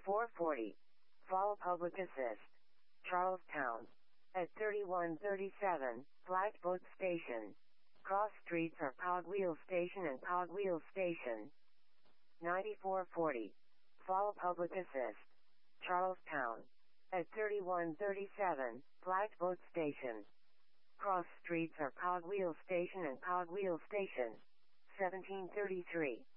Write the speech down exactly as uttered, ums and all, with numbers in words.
ninety-four forty. Fall Public Assist. Charlestown. At thirty-one thirty-seven, Blackboat Station. Cross streets are Cogwheel Station and Cogwheel Station. ninety-four forty. Fall Public Assist. Charlestown. At thirty-one thirty-seven, Blackboat Station. Cross streets are Cogwheel Station and Cogwheel Station. seventeen thirty-three.